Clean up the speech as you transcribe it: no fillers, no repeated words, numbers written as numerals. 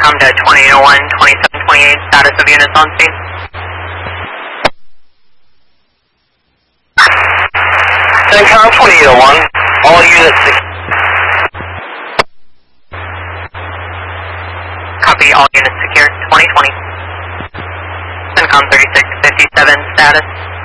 CENTCOM to 2801, 2728, status of units on scene. CENTCOM 2801, all units. Copy, all units secure, 2020. CENTCOM 3657, status.